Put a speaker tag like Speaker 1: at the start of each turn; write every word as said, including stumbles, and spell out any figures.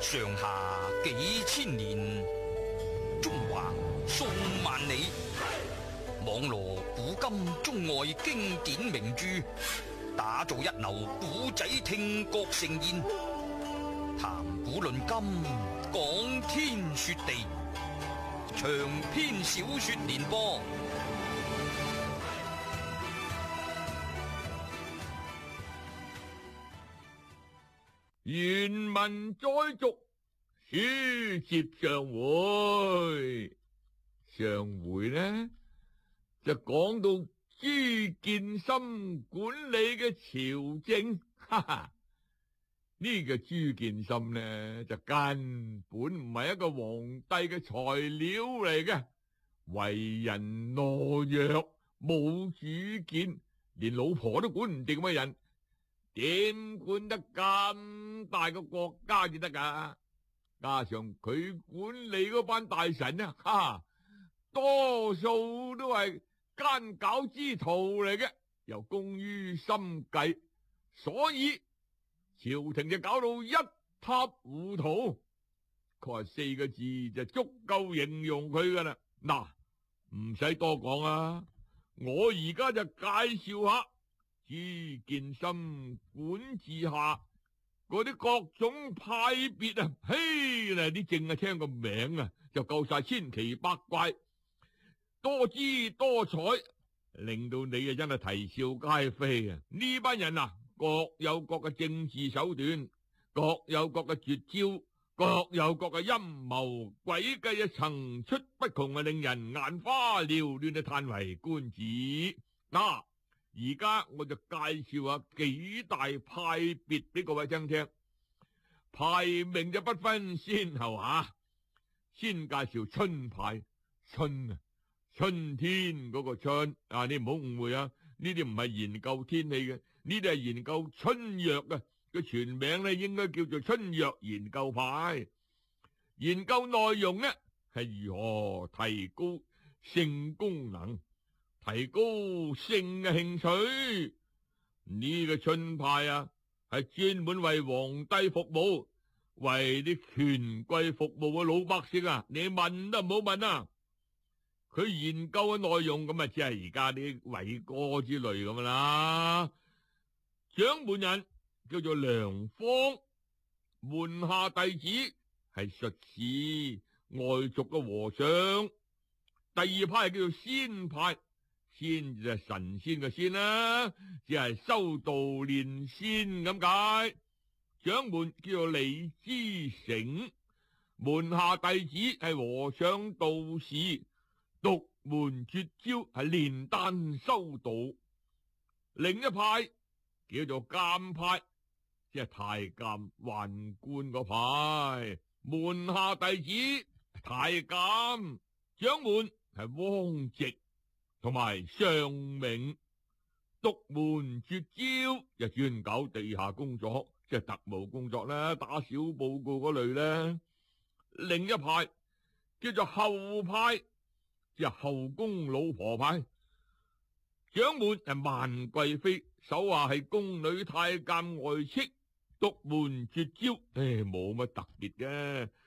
Speaker 1: 上下幾千年，中橫數萬里，網羅古今中外經典名著，打造一流古仔聽覺盛宴，談古論今，講天說地，長篇小說連播。
Speaker 2: 原文再續，書接上回。上回呢就講到朱見深管理嘅朝政，哈哈，呢個朱見深呢就根本唔係一個皇帝嘅材料嚟嘅，為人懦弱，冇主見，連老婆都管唔掂嘅人，點管得咁大個國家至得噶？加上佢管理嗰班大臣啊，哈，多數都係奸狡之徒嚟嘅，又工於心計，所以朝廷就搞到一塌糊塗。佢話四個字就足夠形容佢噶啦。嗱，唔使多講啊，我而家就介紹下朱見深管治下嗰啲各種派別啊，嘿啦，啲淨係聽個名啊就夠晒千奇百怪，多姿多彩，令到你啊真係啼笑皆非啊！呢班人啊，各有各嘅政治手段，各有各嘅絕招，各有各嘅陰謀詭計啊，層出不窮啊，令人眼花繚亂啊，嘆為觀止。嗱，而家我就介紹下幾大派別俾各位聽聽，排名就不分先後吓。先介紹春派，春啊，春天嗰個春啊，你唔好誤會啊，呢啲唔係研究天氣嘅，呢啲係研究春藥嘅，個全名咧應該叫做春藥研究派。研究內容呢係如何提高性功能，提高性嘅興趣。呢個春派啊係專門為皇帝服務，為啲權貴服務嘅老百姓啊，你問都唔好問啊。佢研究嘅內容咁啊，只係而家啲偉哥之類咁啦。掌門人叫做梁方，門下弟子係術士、外族嘅和尚。第二派係叫做仙派，仙就係神仙嘅仙啦，只係修道練仙咁解。掌門叫做李之成，門下弟子係和尚道士，獨門絕招係煉丹修道。另一派叫做監派，即係太監宦官嗰派，門下弟子太監，掌門係汪直同埋尚明。獨門絕招就專搞地下工作，即係特務工作啦，打小報告嗰類啦。另一派叫做後派，即係後宮老婆派，掌門係萬貴妃，手下係宮女太監外戚。獨門絕招，誒，冇乜特別嘅，